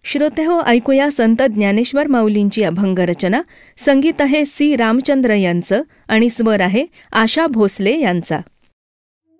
श्रोतेहो, ऐकूया संत ज्ञानेश्वर माऊलींची अभंगरचना. संगीत आहे सी रामचंद्र यांचं आणि स्वर आहे आशा भोसले यांचा.